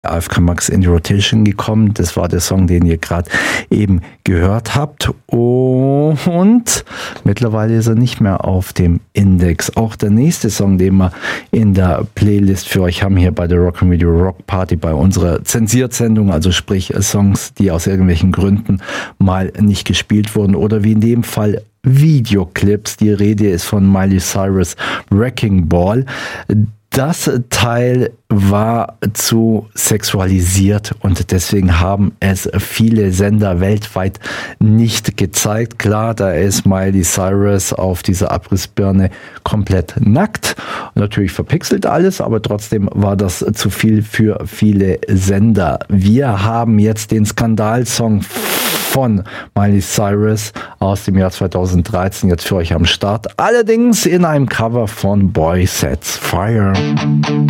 AFK Max in die Rotation gekommen. Das war der Song, den ihr gerade eben gehört habt. Und mittlerweile ist er nicht mehr auf dem Index. Auch der nächste Song, den wir in der Playlist für euch haben, hier bei der Rock'n Radio Rock Party, bei unserer Zensiersendung, also sprich Songs, die aus irgendwelchen Gründen mal nicht gespielt wurden oder wie in dem Fall Videoclips. Die Rede ist von Miley Cyrus Wrecking Ball. Das Teil war zu sexualisiert und deswegen haben es viele Sender weltweit nicht gezeigt. Klar, da ist Miley Cyrus auf dieser Abrissbirne komplett nackt. Natürlich verpixelt alles, aber trotzdem war das zu viel für viele Sender. Wir haben jetzt den Skandalsong von Miley Cyrus aus dem Jahr 2013 jetzt für euch am Start. Allerdings in einem Cover von Boy Sets Fire.